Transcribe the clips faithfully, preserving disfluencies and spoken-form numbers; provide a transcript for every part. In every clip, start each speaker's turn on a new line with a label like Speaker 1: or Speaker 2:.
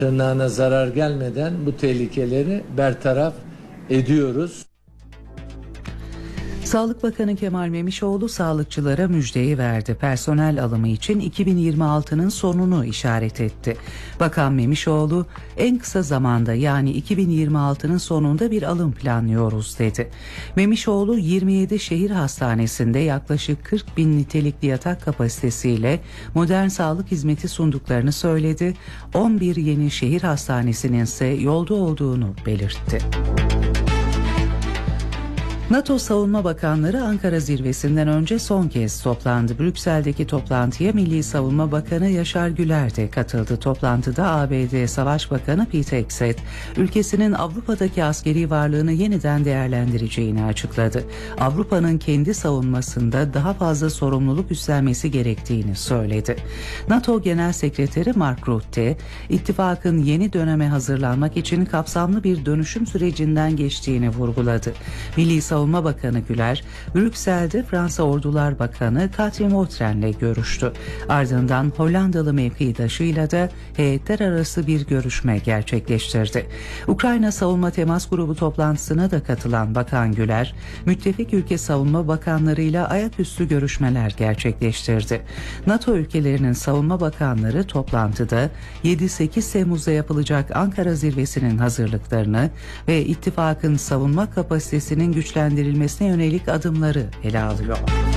Speaker 1: tırnağına zarar gelmeden bu tehlikeleri bertaraf ediyoruz.
Speaker 2: Sağlık Bakanı Kemal Memişoğlu sağlıkçılara müjdeyi verdi. Personel alımı için iki bin yirmi altının sonunu işaret etti. Bakan Memişoğlu en kısa zamanda yani iki bin yirmi altının sonunda bir alım planlıyoruz dedi. Memişoğlu yirmi yedi şehir hastanesinde yaklaşık kırk bin nitelikli yatak kapasitesiyle modern sağlık hizmeti sunduklarını söyledi. on bir yeni şehir hastanesinin ise yolda olduğunu belirtti. NATO Savunma Bakanları Ankara zirvesinden önce son kez toplandı. Brüksel'deki toplantıya Milli Savunma Bakanı Yaşar Güler de katıldı. Toplantıda A B D Savaş Bakanı Pete Hegseth, ülkesinin Avrupa'daki askeri varlığını yeniden değerlendireceğini açıkladı. Avrupa'nın kendi savunmasında daha fazla sorumluluk üstlenmesi gerektiğini söyledi. NATO Genel Sekreteri Mark Rutte, ittifakın yeni döneme hazırlanmak için kapsamlı bir dönüşüm sürecinden geçtiğini vurguladı. Milli Savunma Savunma Bakanı Güler, Brüksel'de Fransa Ordular Bakanı Katrin Otren'le görüştü. Ardından Hollandalı mevkidaşıyla da heyetler arası bir görüşme gerçekleştirdi. Ukrayna Savunma Temas Grubu toplantısına da katılan Bakan Güler, müttefik ülke savunma bakanlarıyla ayaküstü görüşmeler gerçekleştirdi. NATO ülkelerinin savunma bakanları toplantıda yedi sekiz Temmuz'da yapılacak Ankara zirvesinin hazırlıklarını ve ittifakın savunma kapasitesinin güçlendirilmesine yönelik adımları ele alıyor.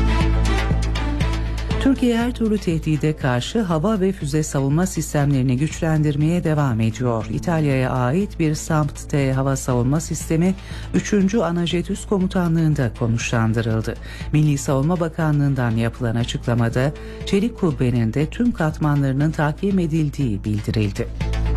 Speaker 2: Türkiye her türlü tehdide karşı hava ve füze savunma sistemlerini güçlendirmeye devam ediyor. İtalya'ya ait bir SAMP-T hava savunma sistemi üçüncü Anajet Üst Komutanlığı'nda konuşlandırıldı. Milli Savunma Bakanlığı'ndan yapılan açıklamada çelik kubbenin de tüm katmanlarının takip edildiği bildirildi.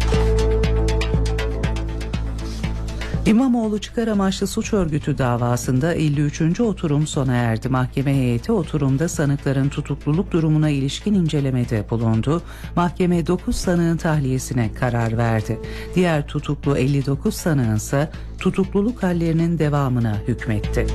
Speaker 2: İmamoğlu çıkar amaçlı suç örgütü davasında elli üçüncü oturum sona erdi. Mahkeme heyeti oturumda sanıkların tutukluluk durumuna ilişkin incelemede bulundu. Mahkeme dokuz sanığın tahliyesine karar verdi. Diğer tutuklu elli dokuz sanığın ise tutukluluk hallerinin devamına hükmetti.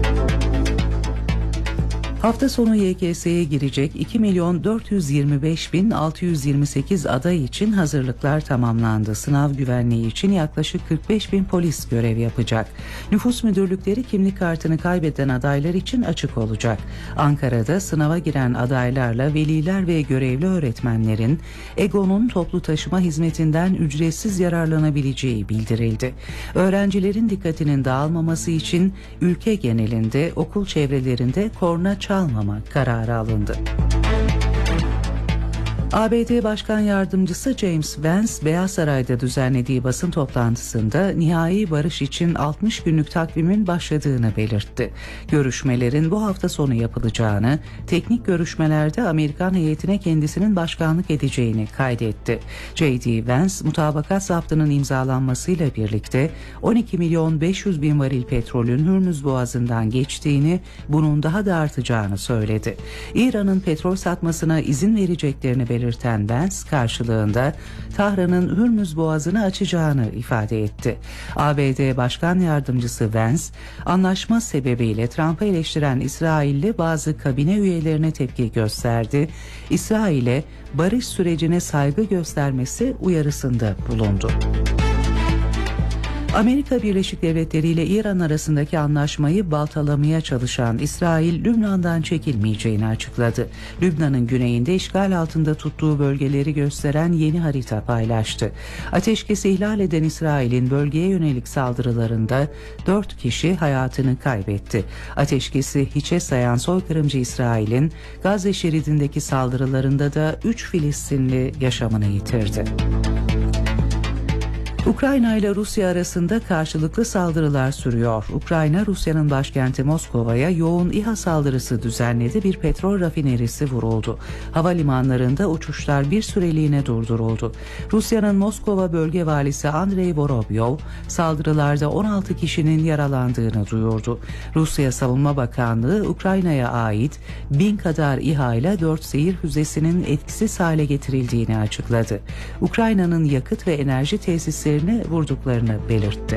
Speaker 2: Hafta sonu Y K S'ye girecek iki milyon dört yüz yirmi beş bin altı yüz yirmi sekiz aday için hazırlıklar tamamlandı. Sınav güvenliği için yaklaşık kırk beş bin polis görev yapacak. Nüfus müdürlükleri kimlik kartını kaybeden adaylar için açık olacak. Ankara'da sınava giren adaylarla veliler ve görevli öğretmenlerin E G O'nun toplu taşıma hizmetinden ücretsiz yararlanabileceği bildirildi. Öğrencilerin dikkatinin dağılmaması için ülke genelinde okul çevrelerinde korna çalmama kararı alındı. A B D Başkan Yardımcısı James Vance, Beyaz Saray'da düzenlediği basın toplantısında nihai barış için altmış günlük takvimin başladığını belirtti. Görüşmelerin bu hafta sonu yapılacağını, teknik görüşmelerde Amerikan heyetine kendisinin başkanlık edeceğini kaydetti. J D Vance, mutabakat zaptının imzalanmasıyla birlikte on iki milyon beş yüz bin varil petrolün Hürmüz Boğazı'ndan geçtiğini, bunun daha da artacağını söyledi. İran'ın petrol satmasına izin vereceklerini belirtti. belirten Vance karşılığında Tahran'ın Hürmüz Boğazı'nı açacağını ifade etti. A B D Başkan Yardımcısı Vance, anlaşma sebebiyle Trump'ı eleştiren İsrailli bazı kabine üyelerine tepki gösterdi. İsrail'e barış sürecine saygı göstermesi uyarısında bulundu. Amerika Birleşik Devletleri ile İran arasındaki anlaşmayı baltalamaya çalışan İsrail, Lübnan'dan çekilmeyeceğini açıkladı. Lübnan'ın güneyinde işgal altında tuttuğu bölgeleri gösteren yeni harita paylaştı. Ateşkesi ihlal eden İsrail'in bölgeye yönelik saldırılarında dört kişi hayatını kaybetti. Ateşkesi hiçe sayan soykırımcı İsrail'in Gazze şeridindeki saldırılarında da üç Filistinli yaşamını yitirdi. Ukrayna ile Rusya arasında karşılıklı saldırılar sürüyor. Ukrayna, Rusya'nın başkenti Moskova'ya yoğun İHA saldırısı düzenledi. Bir petrol rafinerisi vuruldu. Havalimanlarında uçuşlar bir süreliğine durduruldu. Rusya'nın Moskova bölge valisi Andrei Vorobyov, saldırılarda on altı kişinin yaralandığını duyurdu. Rusya Savunma Bakanlığı, Ukrayna'ya ait bin kadar İHA ile dört seyir füzesinin etkisiz hale getirildiğini açıkladı. Ukrayna'nın yakıt ve enerji tesisleri vurduklarını belirtti.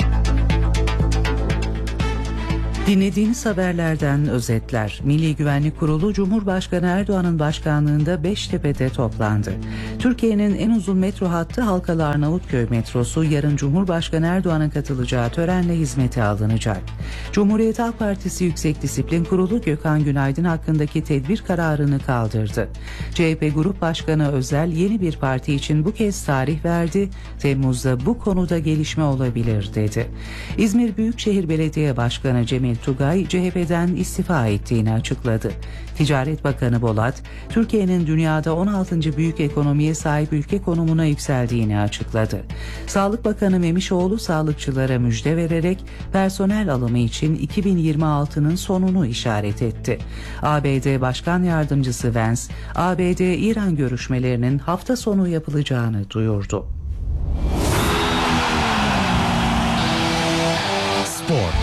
Speaker 2: Dinlediğiniz haberlerden özetler. Milli Güvenlik Kurulu Cumhurbaşkanı Erdoğan'ın başkanlığında Beştepe'de toplandı. Türkiye'nin en uzun metro hattı Halkalı Arnavutköy metrosu yarın Cumhurbaşkanı Erdoğan'ın katılacağı törenle hizmete alınacak. Cumhuriyet Halk Partisi Yüksek Disiplin Kurulu Gökhan Günaydın hakkındaki tedbir kararını kaldırdı. C H P Grup Başkanı Özel yeni bir parti için bu kez tarih verdi. Temmuz'da bu konuda gelişme olabilir dedi. İzmir Büyükşehir Belediye Başkanı Cemil Tugay C H P'den istifa ettiğini açıkladı. Ticaret Bakanı Bolat, Türkiye'nin dünyada on altıncı büyük ekonomiye sahip ülke konumuna yükseldiğini açıkladı. Sağlık Bakanı Memişoğlu sağlıkçılara müjde vererek personel alımı için iki bin yirmi altının sonunu işaret etti. A B D Başkan Yardımcısı Vance, A B D-İran görüşmelerinin hafta sonu yapılacağını duyurdu.
Speaker 3: Spor.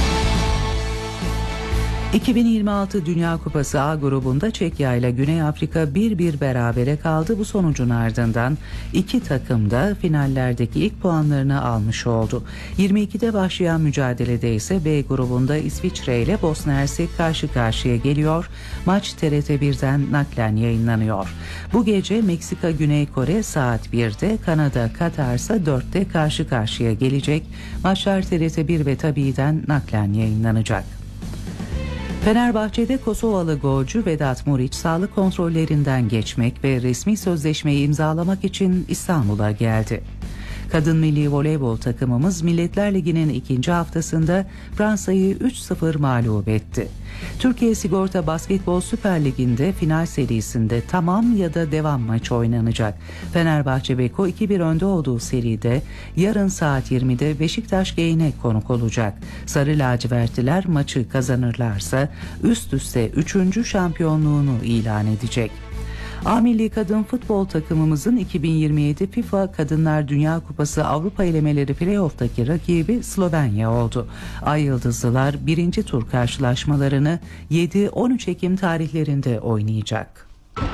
Speaker 2: iki bin yirmi altı Dünya Kupası A grubunda Çekya ile Güney Afrika bir bir berabere kaldı. Bu sonucun ardından iki takım da finallerdeki ilk puanlarını almış oldu. yirmi ikide başlayan mücadelede ise B grubunda İsviçre ile Bosna Hersek karşı karşıya geliyor. Maç T R T birden naklen yayınlanıyor. Bu gece Meksika Güney Kore saat birde, Kanada Katar ise dörtte karşı karşıya gelecek. Maçlar T R T bir ve Tabi'den naklen yayınlanacak. Fenerbahçe'de Kosovalı golcü Vedat Muriç sağlık kontrollerinden geçmek ve resmi sözleşmeyi imzalamak için İstanbul'a geldi. Kadın milli voleybol takımımız Milletler Ligi'nin ikinci haftasında Fransa'yı üç sıfır mağlup etti. Türkiye Sigorta Basketbol Süper Ligi'nde final serisinde tamam ya da devam maçı oynanacak. Fenerbahçe Beko iki bir önde olduğu seride yarın saat yirmide Beşiktaş Geyne konuk olacak. Sarı lacivertliler maçı kazanırlarsa üst üste üçüncü şampiyonluğunu ilan edecek. A Milli Kadın Futbol takımımızın iki bin yirmi yedi FIFA Kadınlar Dünya Kupası Avrupa elemeleri playoff'taki rakibi Slovenya oldu. Ay Yıldızlılar birinci tur karşılaşmalarını yedi on üç Ekim tarihlerinde oynayacak.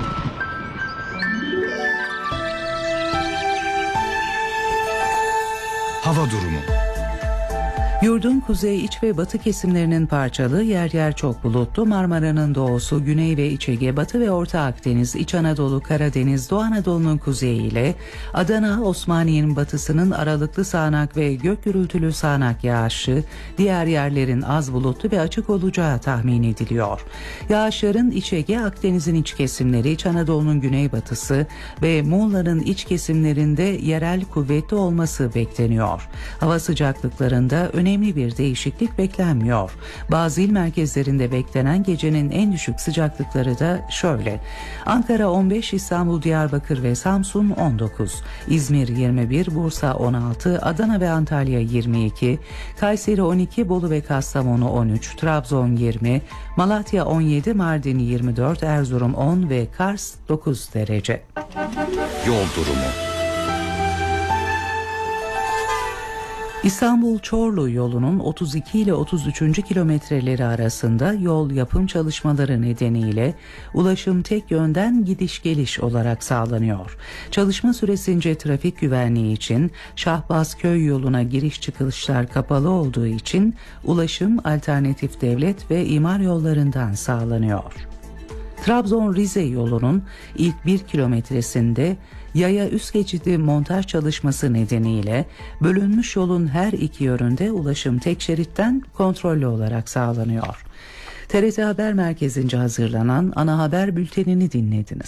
Speaker 3: Hava durumu.
Speaker 2: Yurdun kuzey, iç ve batı kesimlerinin parçalı, yer yer çok bulutlu, Marmara'nın doğusu, Güney ve İç Ege, Batı ve Orta Akdeniz, İç Anadolu, Karadeniz, Doğu Anadolu'nun kuzeyi ile Adana, Osmaniye'nin batısının aralıklı sağanak ve gök gürültülü sağanak yağışı, diğer yerlerin az bulutlu ve açık olacağı tahmin ediliyor. Yağışların İç Ege, Akdeniz'in iç kesimleri, İç Anadolu'nun güneybatısı ve Muğla'nın iç kesimlerinde yerel kuvvetli olması bekleniyor. Hava sıcaklıklarında önemli önemli bir değişiklik beklenmiyor. Bazı il merkezlerinde beklenen gecenin en düşük sıcaklıkları da şöyle: Ankara on beş, İstanbul, Diyarbakır ve Samsun on dokuz, İzmir yirmi bir, Bursa on altı, Adana ve Antalya yirmi iki, Kayseri on iki, Bolu ve Kastamonu on üç, Trabzon yirmi, Malatya on yedi, Mardin yirmi dört, Erzurum on ve Kars dokuz derece.
Speaker 3: Yol durumu.
Speaker 2: İstanbul-Çorlu yolunun otuz iki ile otuz üçüncü kilometreleri arasında yol yapım çalışmaları nedeniyle ulaşım tek yönden gidiş geliş olarak sağlanıyor. Çalışma süresince trafik güvenliği için Şahbazköy yoluna giriş çıkışlar kapalı olduğu için ulaşım alternatif devlet ve imar yollarından sağlanıyor. Trabzon-Rize yolunun ilk bir kilometresinde yaya üst geçidi montaj çalışması nedeniyle bölünmüş yolun her iki yönünde ulaşım tek şeritten kontrollü olarak sağlanıyor. T R T Haber Merkezi'nce hazırlanan ana haber bültenini dinlediniz.